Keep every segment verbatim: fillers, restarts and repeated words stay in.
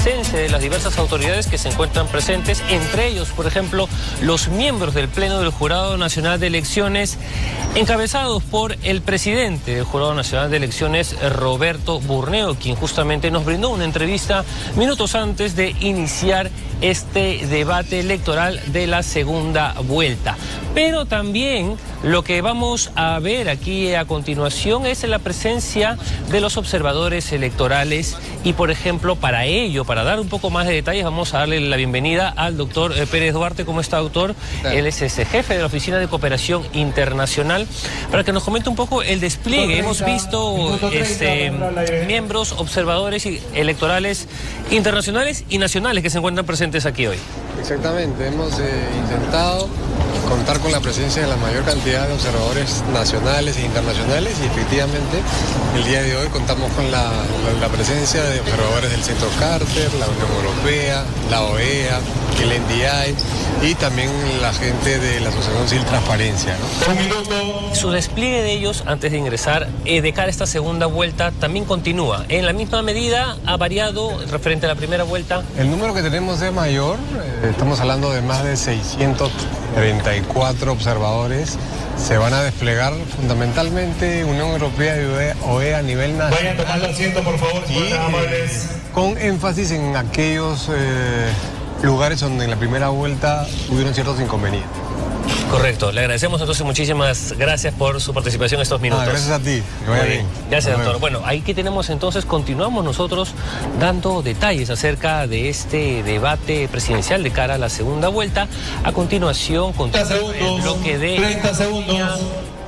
presencia de las diversas autoridades que se encuentran presentes, entre ellos, por ejemplo, los miembros del Pleno del Jurado Nacional de Elecciones, encabezados por el presidente del Jurado Nacional de Elecciones, Roberto Burneo, quien justamente nos brindó una entrevista minutos antes de iniciar este debate electoral de la segunda vuelta. Pero también lo que vamos a ver aquí a continuación es la presencia de los observadores electorales y, por ejemplo, para ello, para dar un poco más de detalles, vamos a darle la bienvenida al doctor Pérez Duarte. ¿Cómo está, doctor? Claro. Él es ese jefe de la Oficina de Cooperación Internacional, para que nos comente un poco el despliegue. Hemos visto este, miembros, observadores electorales internacionales y nacionales que se encuentran presentes aquí hoy. Exactamente, hemos eh, intentado contar con la presencia de la mayor cantidad de observadores nacionales e internacionales y efectivamente el día de hoy contamos con la, la, la presencia de observadores del Centro Carter, la Unión Europea, la O E A, el N D I y también la gente de la Asociación Civil Transparencia, ¿no? Un minuto. Su despliegue de ellos antes de ingresar eh, de cara a esta segunda vuelta también continúa. ¿En la misma medida ha variado referente a la primera vuelta? El número que tenemos es mayor, eh, estamos hablando de más de seiscientos treinta y cuatro observadores. Se van a desplegar fundamentalmente Unión Europea y O E A a nivel nacional. Vayan tomando asiento, por favor, si fueran amables. Con énfasis en aquellos eh, lugares donde en la primera vuelta hubieron ciertos inconvenientes. Correcto, le agradecemos entonces, muchísimas gracias por su participación estos minutos. Ah, gracias a ti, que vaya bien. Gracias, doctor. Bueno, ahí que tenemos entonces, continuamos nosotros dando detalles acerca de este debate presidencial de cara a la segunda vuelta. A continuación, continúa el bloque de treinta segundos.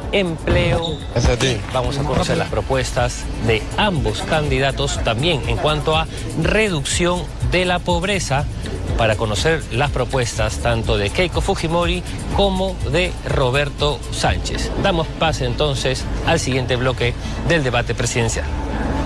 Empleo. Gracias a ti. Vamos a conocer las propuestas de ambos candidatos, también en cuanto a reducción de la pobreza, para conocer las propuestas tanto de Keiko Fujimori como de Roberto Sánchez. Damos pase entonces al siguiente bloque del debate presidencial.